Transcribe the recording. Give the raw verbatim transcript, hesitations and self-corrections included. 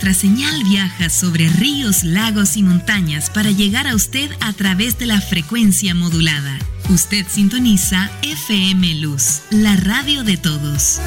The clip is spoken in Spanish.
nuestra señal viaja sobre ríos, lagos y montañas para llegar a usted a través de la frecuencia modulada. Usted sintoniza F M Luz, la radio de todos.